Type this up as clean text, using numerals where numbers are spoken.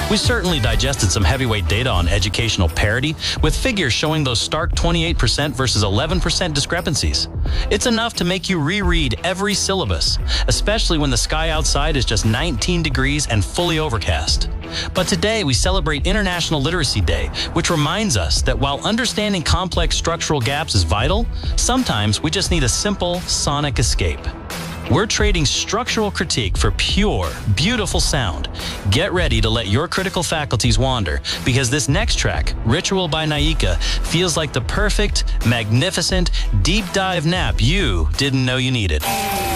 We certainly digested some heavyweight data on educational parity, with figures showing those stark 28% versus 11% discrepancies. It's enough to make you reread every syllabus, especially when the sky outside is just 19 degrees and fully overcast. But today we celebrate International Literacy Day, which reminds us that while understanding complex structural gaps is vital, sometimes we just need a simple sonic escape. We're trading structural critique for pure, beautiful sound. Get ready to let your critical faculties wander, because this next track, Ritual by Naika, feels like the perfect, magnificent, deep dive nap you didn't know you needed.